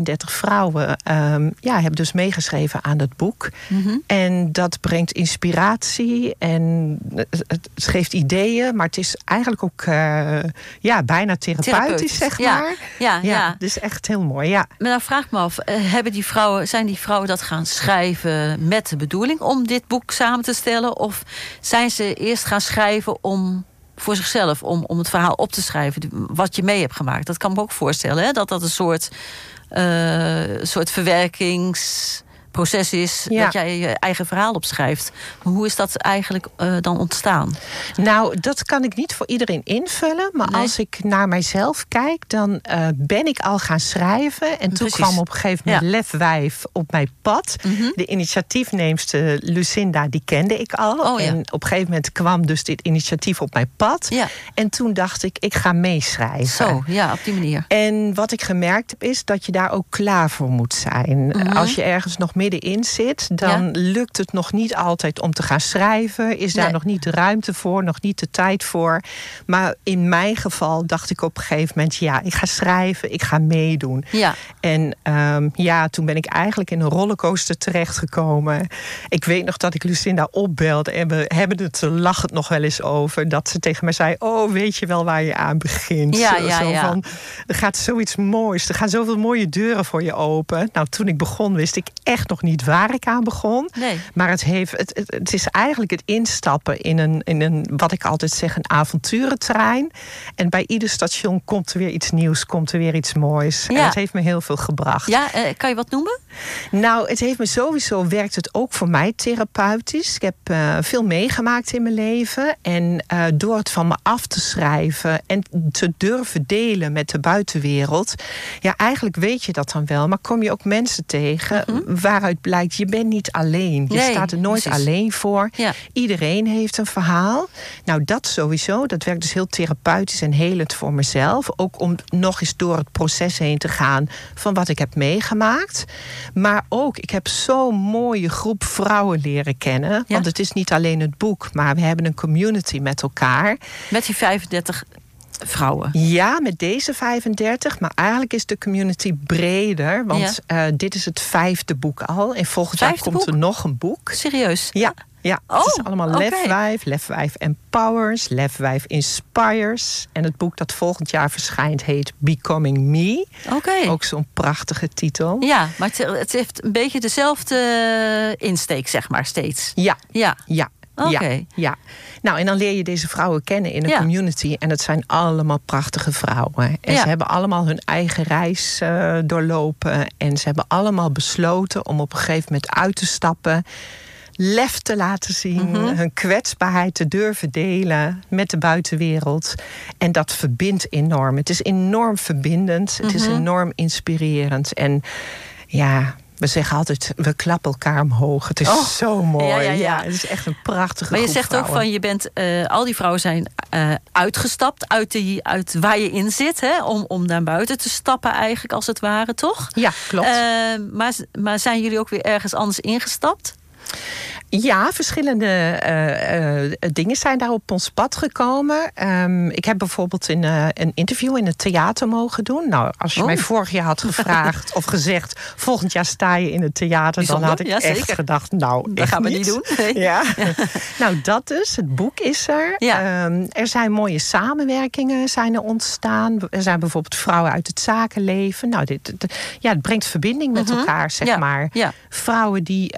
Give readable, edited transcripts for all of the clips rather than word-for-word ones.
35 vrouwen hebben dus meegeschreven aan het boek. Mm-hmm. En dat brengt inspiratie en het geeft ideeën. Maar het is eigenlijk ook bijna therapeutisch, zeg maar. Ja, dus echt heel mooi, ja. Maar nou vraag ik me af, zijn die vrouwen dat gaan schrijven met de bedoeling om dit boek samen te stellen? Of zijn ze eerst gaan schrijven voor zichzelf, om het verhaal op te schrijven wat je mee hebt gemaakt? Dat kan me ook voorstellen, hè? Dat een soort verwerkingsproces is, dat jij je eigen verhaal opschrijft. Maar hoe is dat eigenlijk dan ontstaan? Nou, dat kan ik niet voor iedereen invullen. Maar als ik naar mijzelf kijk, dan ben ik al gaan schrijven. En toen kwam op een gegeven moment Lef Wijf op mijn pad. Mm-hmm. De initiatiefneemster Lucinda, die kende ik al. En op een gegeven moment kwam dus dit initiatief op mijn pad. Ja. En toen dacht ik ga meeschrijven. Zo, ja, op die manier. En wat ik gemerkt heb, is dat je daar ook klaar voor moet zijn. Mm-hmm. Als je ergens nog middenin zit, dan lukt het nog niet altijd om te gaan schrijven. Is daar nog niet de ruimte voor, nog niet de tijd voor. Maar in mijn geval dacht ik op een gegeven moment, ik ga schrijven, ik ga meedoen. Ja. En toen ben ik eigenlijk in een rollercoaster terechtgekomen. Ik weet nog dat ik Lucinda opbelde en we hebben het lachend nog wel eens over. Dat ze tegen mij zei, weet je wel waar je aan begint? Van, er gaat zoiets moois, er gaan zoveel mooie deuren voor je open. Nou, toen ik begon wist ik echt nog niet waar ik aan begon. Nee. Maar het is eigenlijk het instappen in een, wat ik altijd zeg, een avonturentrein. En bij ieder station komt er weer iets nieuws, komt er weer iets moois. Ja. En het heeft me heel veel gebracht. Ja, kan je wat noemen? Nou, het heeft me sowieso, werkt het ook voor mij therapeutisch. Ik heb veel meegemaakt in mijn leven. En door het van me af te schrijven en te durven delen met de buitenwereld. Ja, eigenlijk weet je dat dan wel. Maar kom je ook mensen tegen waaruit blijkt, je bent niet alleen. Je staat er nooit alleen voor. Ja. Iedereen heeft een verhaal. Nou, dat sowieso. Dat werkt dus heel therapeutisch en helend voor mezelf. Ook om nog eens door het proces heen te gaan van wat ik heb meegemaakt. Maar ook, ik heb zo'n mooie groep vrouwen leren kennen. Ja. Want het is niet alleen het boek, maar we hebben een community met elkaar. Met die 35 vrouwen? Ja, met deze 35. Maar eigenlijk is de community breder. Want dit is het 5e boek al. En volgend jaar komt er nog een boek. Serieus? Ja. Ja, het is allemaal Lef Wijf Empowers, Lef Wijf Inspires. En het boek dat volgend jaar verschijnt heet Becoming Me. Ook zo'n prachtige titel. Ja, maar het heeft een beetje dezelfde insteek, zeg maar, steeds. Ja. Okay. Ja. Nou, en dan leer je deze vrouwen kennen in een community. En het zijn allemaal prachtige vrouwen. En ze hebben allemaal hun eigen reis doorlopen. En ze hebben allemaal besloten om op een gegeven moment uit te stappen. Lef te laten zien, hun kwetsbaarheid te durven delen met de buitenwereld. En dat verbindt enorm. Het is enorm verbindend, het is enorm inspirerend. En we zeggen altijd, we klappen elkaar omhoog. Het is zo mooi. Ja, het is echt een prachtige Maar je groep zegt vrouwen. ook van, je bent, al die vrouwen zijn uitgestapt uit waar je in zit. Hè, om naar buiten te stappen eigenlijk, als het ware, toch? Ja, klopt. Maar zijn jullie ook weer ergens anders ingestapt? Ja, verschillende dingen zijn daar op ons pad gekomen. Ik heb bijvoorbeeld een interview in het theater mogen doen. Nou, als je mij vorig jaar had gevraagd of gezegd, volgend jaar sta je in het theater, bijzonder, dan had ik echt gedacht, nou, dat gaan we niet doen. Nee. Ja. Nou, dat dus. Het boek is er. Ja. Er zijn mooie samenwerkingen zijn er ontstaan. Er zijn bijvoorbeeld vrouwen uit het zakenleven. Nou, het brengt verbinding met elkaar, zeg maar. Ja. Vrouwen die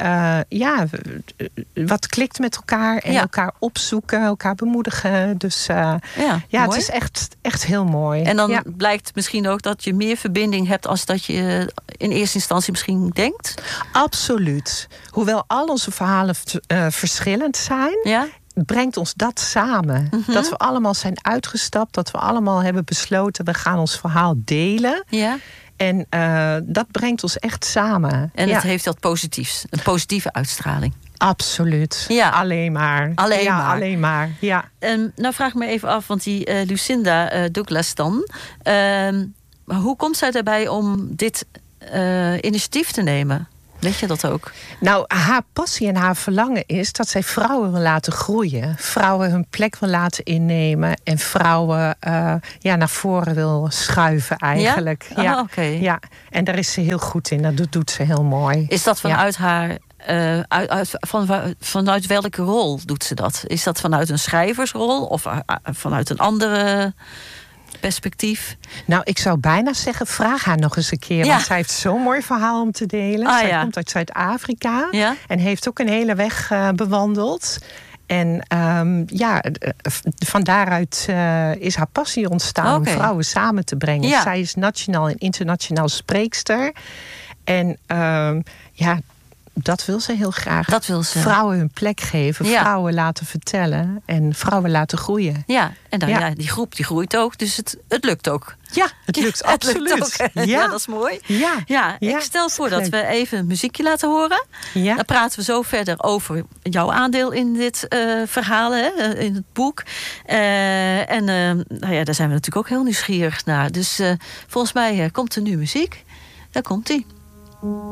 wat klikt met elkaar en elkaar opzoeken, elkaar bemoedigen. Dus het is echt heel mooi. En dan blijkt misschien ook dat je meer verbinding hebt als dat je in eerste instantie misschien denkt? Absoluut. Hoewel al onze verhalen verschillend zijn, brengt ons dat samen. Dat we allemaal zijn uitgestapt, dat we allemaal hebben besloten, we gaan ons verhaal delen. Ja. En dat brengt ons echt samen. En het heeft dat positiefs, een positieve uitstraling. Absoluut. Ja. Alleen maar. Alleen maar. Ja. Nou vraag ik me even af, want die Lucinda Douglas dan. Hoe komt zij daarbij om dit initiatief te nemen? Weet je dat ook? Nou, haar passie en haar verlangen is dat zij vrouwen wil laten groeien. Vrouwen hun plek wil laten innemen. En vrouwen naar voren wil schuiven eigenlijk. Ja? Oh, okay. Ja, en daar is ze heel goed in. Dat doet ze heel mooi. Is dat vanuit haar... vanuit welke rol doet ze dat? Is dat vanuit een schrijversrol of vanuit een andere perspectief? Nou, ik zou bijna zeggen, vraag haar nog eens een keer. Want zij heeft zo'n mooi verhaal om te delen. Zij komt uit Zuid-Afrika en heeft ook een hele weg bewandeld. En van daaruit is haar passie ontstaan om vrouwen samen te brengen. Ja. Zij is nationaal en internationaal spreekster. En dat wil ze heel graag. Dat wil ze. Vrouwen hun plek geven, vrouwen laten vertellen en vrouwen laten groeien. Ja, en dan, die groep die groeit ook, dus het lukt ook. Ja, het lukt absoluut. Het lukt ook. Ja, dat is mooi. Ja, ik stel voor dat we even een muziekje laten horen. Ja. Dan praten we zo verder over jouw aandeel in dit verhaal, in het boek. Daar zijn we natuurlijk ook heel nieuwsgierig naar. Dus volgens mij komt er nu muziek. Daar komt-ie.